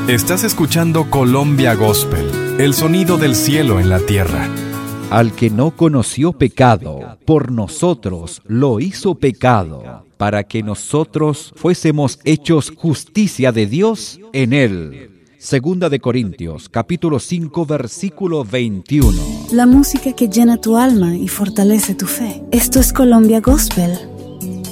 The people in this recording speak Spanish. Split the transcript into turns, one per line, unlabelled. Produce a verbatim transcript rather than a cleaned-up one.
Estás escuchando Colombia Gospel, el sonido del cielo en la tierra.
Al que no conoció pecado, por nosotros lo hizo pecado, para que nosotros fuésemos hechos justicia de Dios en él. Segunda de Corintios, capítulo cinco, versículo veintiuno.
La música que llena tu alma y fortalece tu fe. Esto es Colombia Gospel.